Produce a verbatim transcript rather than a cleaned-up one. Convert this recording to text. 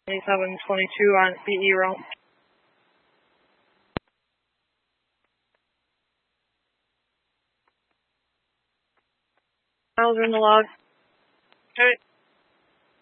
twenty-seven twenty-two on B E route. Miles are in the log. Okay.